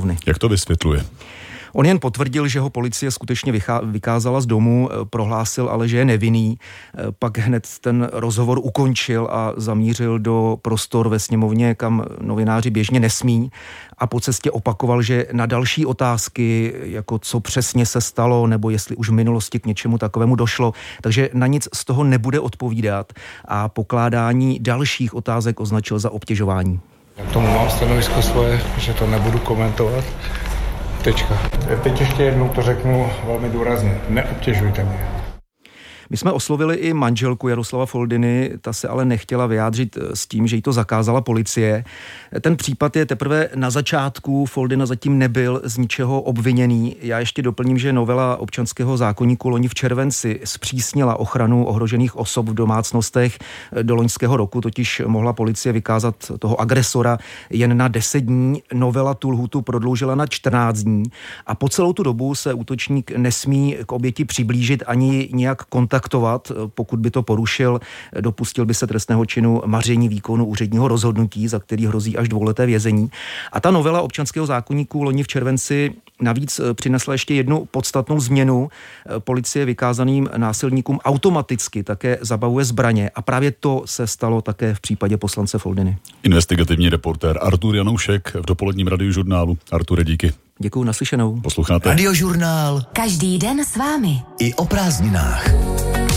sněmovny. Jak to vysvětluje? On jen potvrdil, že ho policie skutečně vykázala z domu, prohlásil ale, že je nevinný. Pak hned ten rozhovor ukončil a zamířil do prostor ve sněmovně, kam novináři běžně nesmí. A po cestě opakoval, že na další otázky, jako co přesně se stalo, nebo jestli už v minulosti k něčemu takovému došlo, takže na nic z toho nebude odpovídat a pokládání dalších otázek označil za obtěžování. Já k tomu mám stanovisko svoje, že to nebudu komentovat. Tečka. Teď ještě jednou to řeknu velmi důrazně. Neobtěžujte mě. My jsme oslovili i manželku Jaroslava Foldyny, ta se ale nechtěla vyjádřit s tím, že jí to zakázala policie. Ten případ je teprve na začátku, Foldyna zatím nebyl z ničeho obviněný. Já ještě doplním, že novela občanského zákoníku loni v červenci zpřísnila ochranu ohrožených osob v domácnostech. Do loňského roku totiž mohla policie vykázat toho agresora jen na 10 dní. Novela tu lhůtu prodloužila na 14 dní a po celou tu dobu se útočník nesmí k oběti přiblížit ani nějak kontaktovat. Pokud by to porušil, dopustil by se trestného činu maření výkonu úředního rozhodnutí, za který hrozí až 2leté vězení. A ta novela občanského zákoníku loni v červenci navíc přinesla ještě jednu podstatnou změnu. Policie vykázaným násilníkům automaticky také zabavuje zbraně a právě to se stalo také v případě poslance Foldyny. Investigativní reportér Artur Janoušek v dopoledním Radiožurnálu. Arture, díky. Děkuju, naslyšenou. Posloucháte Radiožurnál. Každý den s vámi. I o prázdninách.